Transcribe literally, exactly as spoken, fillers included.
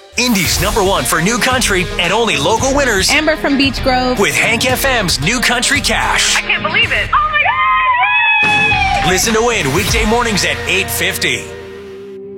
Indy's number one for new country and only local winners. Amber from Beach Grove. With Hank F M's New Country Cash. I can't believe it. Oh my God! Yay! Listen to win weekday mornings at eight fifty.